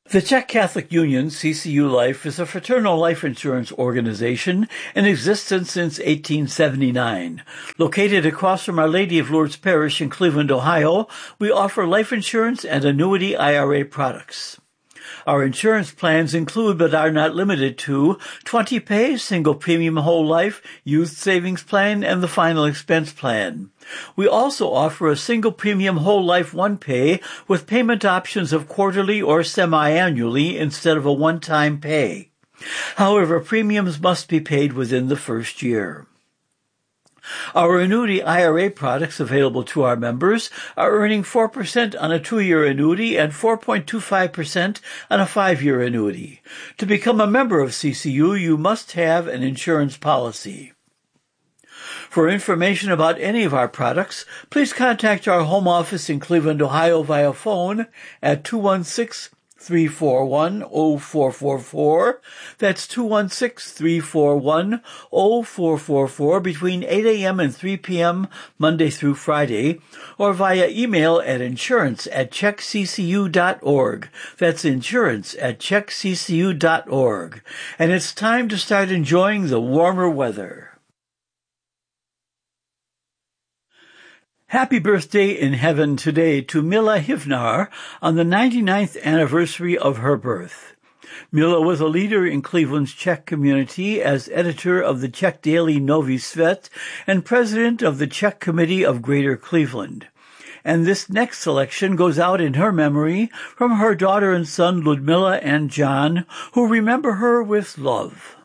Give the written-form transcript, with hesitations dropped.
The Czech Catholic Union, CCU Life, is a fraternal life insurance organization in existence since 1879. Located across from Our Lady of Lourdes Parish in Cleveland, Ohio, we offer life insurance and annuity IRA products. Our insurance plans include, but are not limited to, 20-pay, single premium whole life, youth savings plan, and the final expense plan. We also offer a single premium whole life one-pay with payment options of quarterly or semi-annually instead of a one-time pay. However, premiums must be paid within the first year. Our annuity IRA products available to our members are earning 4% on a 2-year annuity and 4.25% on a 5-year annuity. To become a member of CCU, you must have an insurance policy. For information about any of our products, please contact our home office in Cleveland, Ohio via phone at 216-341-0444. That's 216-341-0444 between 8 a.m. and 3 p.m. Monday through Friday, or via email at insurance@czechccu.org. That's insurance@czechccu.org. And it's time to start enjoying the warmer weather. Happy birthday in heaven today to Mila Hivnar on the 99th anniversary of her birth. Mila was a leader in Cleveland's Czech community as editor of the Czech daily Nový Svět and president of the Czech Committee of Greater Cleveland. And this next selection goes out in her memory from her daughter and son Ludmila and John, who remember her with love.